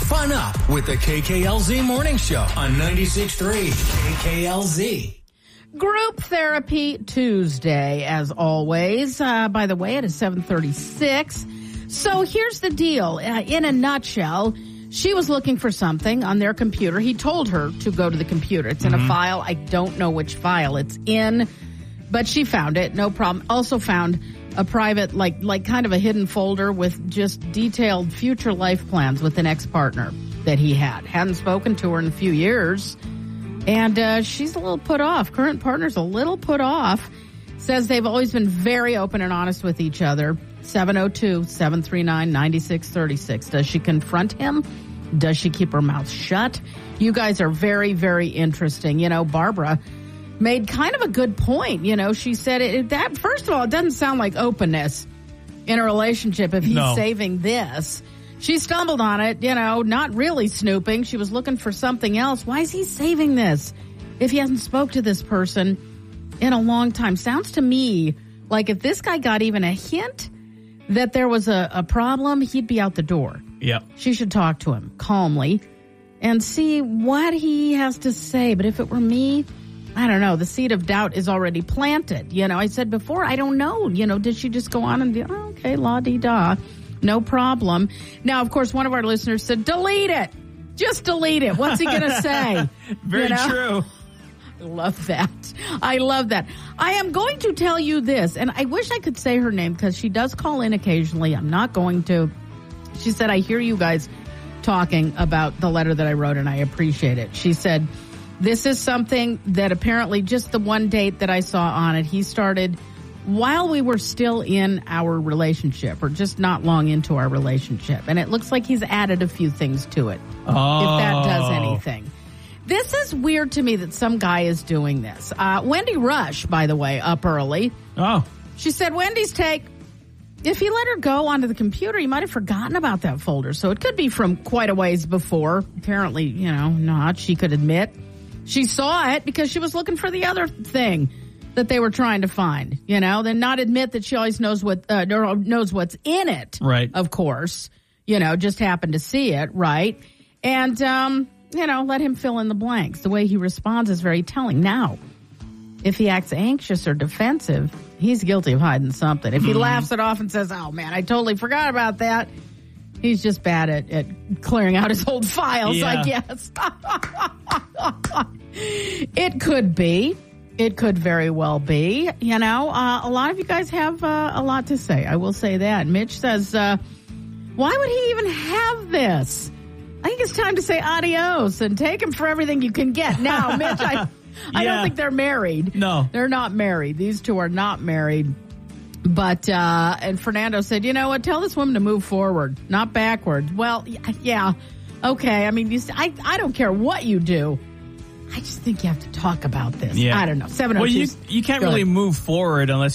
Fun up with the KKLZ Morning Show on 96.3 KKLZ. Group Therapy Tuesday, as always. By the way, it is 7:36. So here's the deal. In a nutshell, she was looking for something on their computer. He told her to go to the computer. It's in a file. I don't know which file it's in, but she found it. No problem. Also found a private, like kind of a hidden folder with just detailed future life plans with an ex-partner that he had. Hadn't spoken to her in a few years. And she's a little put off. Current partner's a little put off. Says they've always been very open and honest with each other. 702-739-9636. Does she confront him? Does she keep her mouth shut? You guys are very, very interesting. You know, Barbara made kind of a good point. You know, she said that, first of all, it doesn't sound like openness in a relationship if he's saving this. She stumbled on it, you know, not really snooping. She was looking for something else. Why is he saving this if he hasn't spoke to this person in a long time? Sounds to me like if this guy got even a hint that there was a problem, he'd be out the door. Yeah. She should talk to him calmly and see what he has to say. But if it were me, I don't know. The seed of doubt is already planted. You know, I said before, I don't know. You know, did she just go on and do, okay, la-dee-da. No problem. Now, of course, one of our listeners said, delete it. Just delete it. What's he going to say? Very true. I love that. I love that. I am going to tell you this, and I wish I could say her name because she does call in occasionally. I'm not going to. She said, I hear you guys talking about the letter that I wrote, and I appreciate it. She said, this is something that apparently just the one date that I saw on it, he started while we were still in our relationship, or just not long into our relationship. And it looks like he's added a few things to it, if that does anything. This is weird to me that some guy is doing this. Wendy Rush, by the way, up early. Oh. She said, Wendy's take, if he let her go onto the computer, he might have forgotten about that folder. So it could be from quite a ways before. Apparently, you know, not. She could admit. She saw it because she was looking for the other thing that they were trying to find, you know, then not admit that she always knows knows what's in it. Right. Of course, you know, just happened to see it. Right. And, you know, let him fill in the blanks. The way he responds is very telling. Now, if he acts anxious or defensive, he's guilty of hiding something. If he laughs it off and says, oh man, I totally forgot about that. He's just bad at clearing out his old files, I guess. It could be. It could very well be. You know, a lot of you guys have a lot to say. I will say that. Mitch says, why would he even have this? I think it's time to say adios and take him for everything you can get. Now, Mitch, I don't think they're married. No. They're not married. These two are not married. But, and Fernando said, you know what? Tell this woman to move forward, not backwards. Well, yeah. Okay. I mean, I don't care what you do. I just think you have to talk about this. Yeah. I don't know. 702. Well, you can't really move forward unless